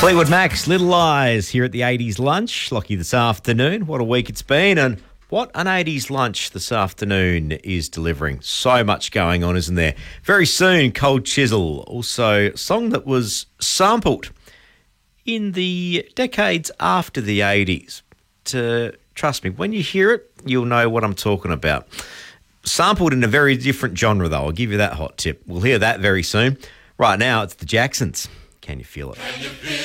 Fleetwood Mac's Little Lies here at the 80s lunch. Lockie this afternoon. What a week it's been, and what an 80s lunch this afternoon is delivering. So much going on, isn't there? Very soon, Cold Chisel. Also, a song that was sampled in the decades after the 80s. Trust me, when you hear it, you'll know what I'm talking about. Sampled in a very different genre, though. I'll give you that hot tip. We'll hear that very soon. Right now, it's the Jacksons. Can you feel it?